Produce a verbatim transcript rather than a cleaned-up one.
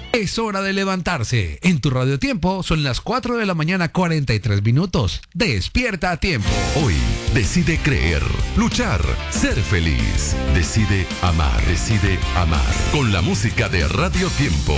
Es hora de levantarse. En tu Radio Tiempo son las cuatro de la mañana, cuarenta y tres minutos. Despierta a tiempo. Hoy decide creer, luchar, ser feliz. Decide amar, decide amar. Con la música de Radio Tiempo.